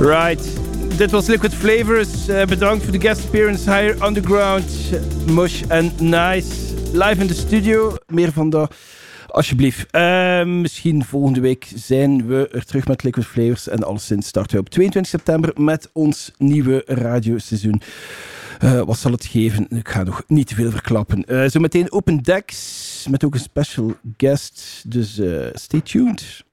Right. Dit was Liquid Flavors. Bedankt voor de guest appearance. Higher Underground, Mush en Nice. Live in de studio. Meer van dat, alsjeblieft. Misschien volgende week zijn we er terug met Liquid Flavors. En alleszins starten we op 22 september met ons nieuwe radioseizoen. Wat zal het geven? Ik ga nog niet te veel verklappen. Zometeen Open Decks met ook een special guest. Dus stay tuned.